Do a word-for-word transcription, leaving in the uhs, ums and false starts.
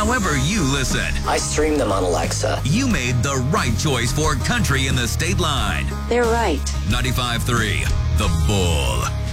however you listen. I stream them on Alexa. You made the right choice for Country in the State Line. They're right. ninety-five point three The Bull.